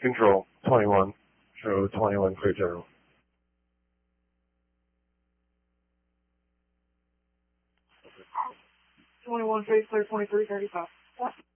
Control, 21. Show 21 clear general. Face clear 2335.